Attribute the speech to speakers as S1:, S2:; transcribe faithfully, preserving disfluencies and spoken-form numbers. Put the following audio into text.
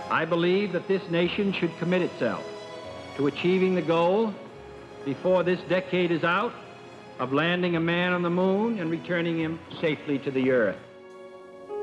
S1: I believe that this nation should commit itself to achieving the goal before this decade is out of landing a man on the moon and returning him safely to the earth.